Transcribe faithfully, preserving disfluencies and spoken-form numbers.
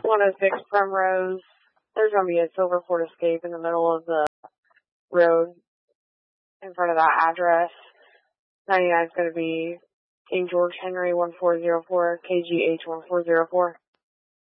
one oh six Primrose. There's going to be a silver Ford Escape in the middle of the road in front of that address. ninety-nine is going to be King George Henry one four zero four, K G H one four zero four.